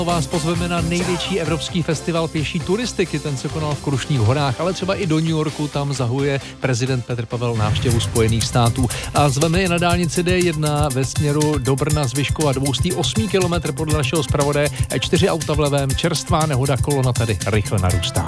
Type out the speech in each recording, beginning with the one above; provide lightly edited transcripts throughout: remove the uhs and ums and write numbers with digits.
Vás pozveme na největší evropský festival pěší turistiky, ten se konal v Krušných horách, ale třeba i do New Yorku, tam zahuje prezident Petr Pavel návštěvu Spojených států. A zveme je na dálnici D1 ve směru do Brna z Vyškova 208 kilometr podle našeho zpravodaje, 4 auta v levém, čerstvá nehoda, kolona tady rychle narůstá.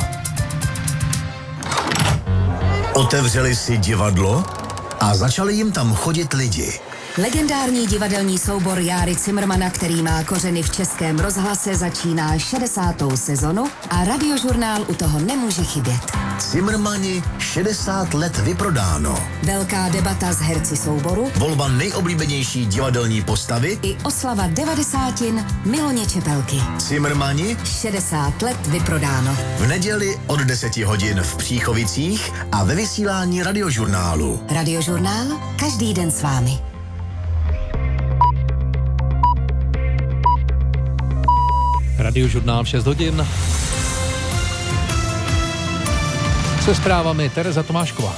Otevřeli si divadlo a začali jim tam chodit lidi. Legendární divadelní soubor Járy Cimrmana, který má kořeny v Českém rozhlase, začíná 60. sezonu a Radiožurnál u toho nemůže chybět. Cimrmani 60 let vyprodáno. Velká debata s herci souboru, Volba nejoblíbenější divadelní postavy i oslava 90. Miloně Čepelky. Cimrmani 60 let vyprodáno. v neděli od 10 hodin v Příchovicích a ve vysílání Radiožurnálu. Radiožurnál každý den s vámi. Radiožurnál v 6 hodin. Se zprávami Tereza Tomášková.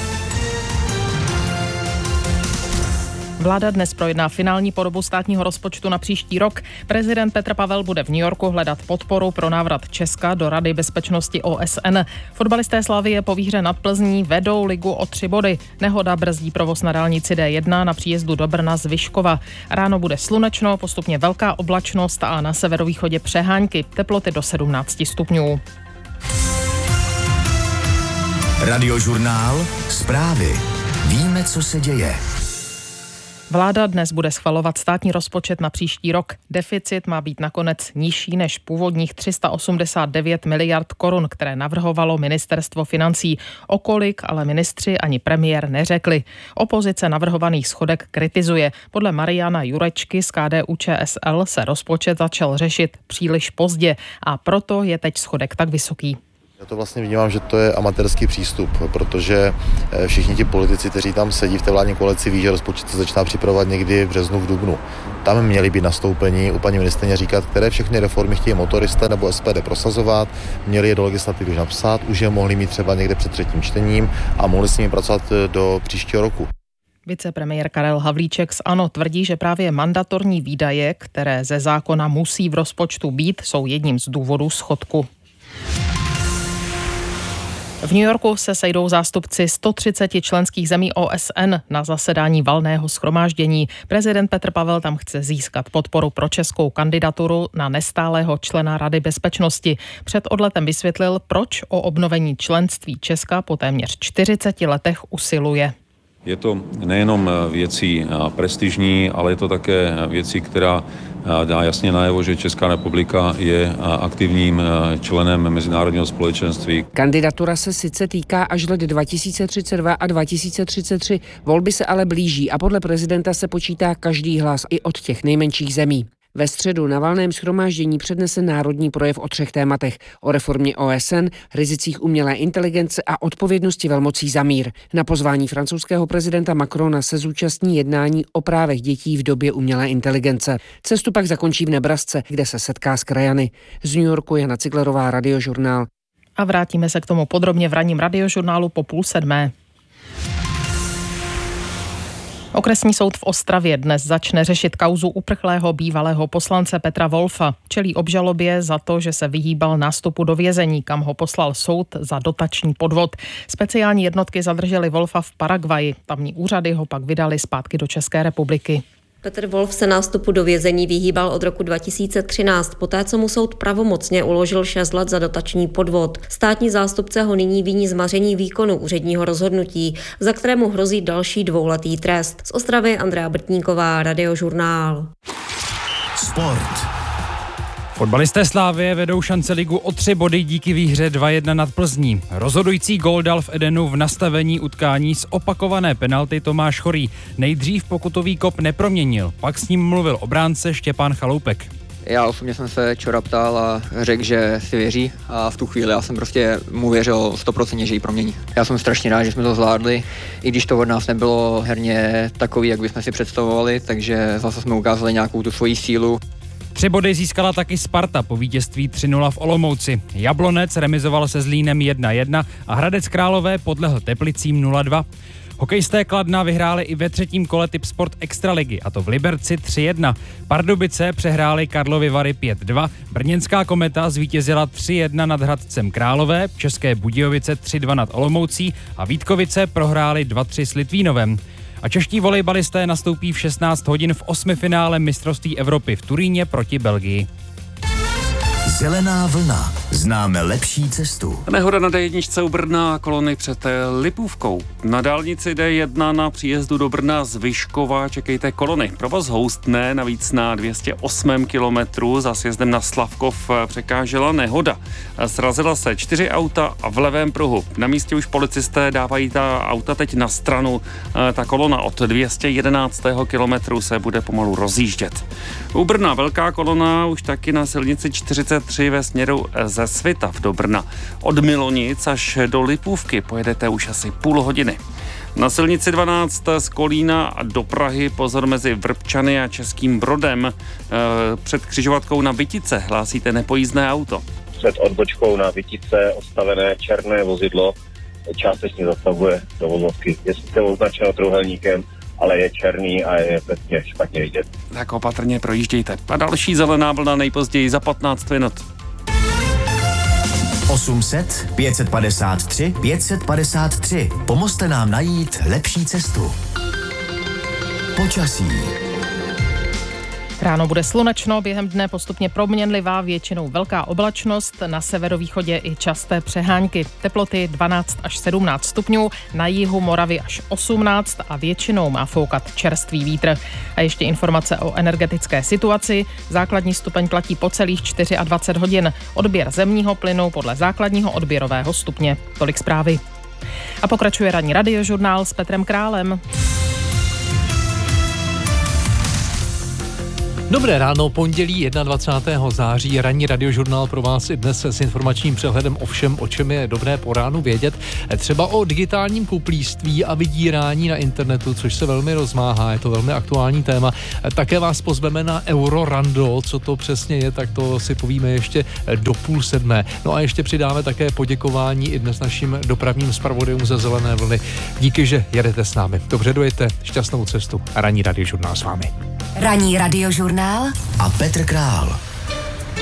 Vláda dnes projedná finální podobu státního rozpočtu na příští rok. Prezident Petr Pavel bude v New Yorku hledat podporu pro návrat Česka do Rady bezpečnosti OSN. Fotbalisté Slavie po výhře nad Plzní vedou ligu o 3 body. Nehoda brzdí provoz na dálnici D1 na příjezdu do Brna z Vyškova. Ráno bude slunečno, postupně velká oblačnost a na severovýchodě přehánky. Teploty do 17 stupňů. Radiožurnál, zprávy. Víme, co se děje. Vláda dnes bude schvalovat státní rozpočet na příští rok. Deficit má být nakonec nižší než původních 389 miliard korun, které navrhovalo ministerstvo financí. O kolik ale ministři ani premiér neřekli. Opozice navrhovaný schodek kritizuje. Podle Mariana Jurečky z KDU-ČSL se rozpočet začal řešit příliš pozdě a proto je teď schodek tak vysoký. Já to vlastně vnímám, že to je amatérský přístup, protože všichni ti politici, kteří tam sedí v té vládní koalici, ví, že rozpočet se začíná připravovat někdy v březnu, v dubnu. Tam měli být nastoupení u paní ministryně říkat, které všechny reformy chtějí motoristé nebo SPD prosazovat, měli je do legislativy už napsat, už je mohli mít třeba někde před třetím čtením a mohli s nimi pracovat do příštího roku. Vicepremiér Karel Havlíček z ANO tvrdí, že právě mandatorní výdaje, které ze zákona musí v rozpočtu být, jsou jedním z důvodů schodku. V New Yorku se sejdou zástupci 130 členských zemí OSN na zasedání valného shromáždění. Prezident Petr Pavel tam chce získat podporu pro českou kandidaturu na nestálého člena Rady bezpečnosti. Před odletem vysvětlil, proč o obnovení členství Česka po téměř 40 letech usiluje. Je to nejenom věcí prestižní, ale je to také věcí, která dá jasně najevo, že Česká republika je aktivním členem mezinárodního společenství. Kandidatura se sice týká až let 2032 a 2033, volby se ale blíží a podle prezidenta se počítá každý hlas i od těch nejmenších zemí. Ve středu na valném shromáždění přednese národní projev o 3 tématech. O reformě OSN, rizicích umělé inteligence a odpovědnosti velmocí za mír. Na pozvání francouzského prezidenta Macrona se zúčastní jednání o právech dětí v době umělé inteligence. Cestu pak zakončí v Nebrasce, kde se setká s krajany. Z New Yorku Jana Ciglerová, Radiožurnál. A vrátíme se k tomu podrobně v ranním Radiožurnálu po 6:30. Okresní soud v Ostravě dnes začne řešit kauzu uprchlého bývalého poslance Petra Wolfa. Čelí obžalobě za to, že se vyhýbal nástupu do vězení, kam ho poslal soud za dotační podvod. Speciální jednotky zadržely Wolfa v Paraguayi. Tamní úřady ho pak vydali zpátky do České republiky. Petr Wolf se nástupu do vězení vyhýbal od roku 2013, poté co mu soud pravomocně uložil 6 let za dotační podvod. Státní zástupce ho nyní viní z maření výkonu úředního rozhodnutí, za kterému hrozí další 2letý trest. Z Ostravy Andrea Brtníková, Radiožurnál. Sport. Fotbalisté Slávie vedou šance ligu o 3 body díky výhře 2-1 nad Plzní. Rozhodující gól dal v Edenu v nastavení utkání z opakované penalty Tomáš Chorý. Nejdřív pokutový kop neproměnil, pak s ním mluvil obránce Štěpán Chaloupek. Já osobně jsem se Čora ptal a řekl, že si věří a v tu chvíli já jsem prostě mu věřil 100%, že ji promění. Já jsem strašně rád, že jsme to zvládli, i když to od nás nebylo herně takový, jak bychom si představovali, takže zase jsme ukázali nějakou tu svoji sílu. 3 body získala taky Sparta po vítězství 3-0 v Olomouci. Jablonec remizoval se Zlínem 1-1 a Hradec Králové podlehl Teplicím 0-2. Hokejisté Kladna vyhráli i ve 3. kole Tipsport Extraligy, a to v Liberci 3-1. Pardubice přehráli Karlovy Vary 5-2, brněnská Kometa zvítězila 3-1 nad Hradcem Králové, České Budějovice 3-2 nad Olomoucí a Vítkovice prohráli 2-3 s Litvínovem. A čeští volejbalisté nastoupí v 16 hodin v 8. finále mistrovství Evropy v Turíně proti Belgii. Zelená vlna. Známe lepší cestu. Nehoda na D1 u Brna a kolony před Lipůvkou. Na dálnici D1 na příjezdu do Brna z Vyškova čekejte kolony. Provoz houstne, navíc na 208 kilometru za sjezdem na Slavkov překážela nehoda. Srazila se 4 auta a v levém pruhu. Na místě už policisté dávají ta auta teď na stranu. Ta kolona od 211. kilometru se bude pomalu rozjíždět. U Brna velká kolona už taky na silnici 43 ve směru ze Svitav do Brna. Od Milonic až do Lipůvky pojedete už asi půl hodiny. Na silnici 12 z Kolína do Prahy pozor mezi Vrbčany a Českým Brodem. Před křižovatkou na Vytice hlásíte nepojízdné auto. Před odbočkou na Vytice ostavené černé vozidlo částečně zastavuje do vozovky. Je sice označeno trojúhelníkem, ale je černý a je přesně špatně vidět. Tak opatrně projíždějte. A další zelená vlna nejpozději za 15 minut. 800 553 553. Pomozte nám najít lepší cestu. Počasí. Ráno bude slunečno, během dne postupně proměnlivá, většinou velká oblačnost, na severovýchodě i časté přehánky. Teploty 12 až 17 stupňů, na jihu Moravy až 18 a většinou má foukat čerstvý vítr. A ještě informace o energetické situaci. Základní stupeň platí po celých 24 hodin. Odběr zemního plynu podle základního odběrového stupně. Tolik zprávy. A pokračuje ranní radiožurnál s Petrem Králem. Dobré ráno, pondělí 21. září, ranní radiožurnál pro vás i dnes s informačním přehledem o všem, o čem je dobré po ránu vědět. Třeba o digitálním kuplíství a vydírání na internetu, což se velmi rozmáhá, je to velmi aktuální téma. Také vás pozveme na Eurorando, co to přesně je, tak to si povíme ještě do 6:30. No a ještě přidáme také poděkování i dnes našim dopravním zpravodajům ze Zelené vlny. Díky, že jedete s námi. Dobře dojete, šťastnou cestu a ranní radiožurnál s vámi. Ranní radiožurnál a Petr Král.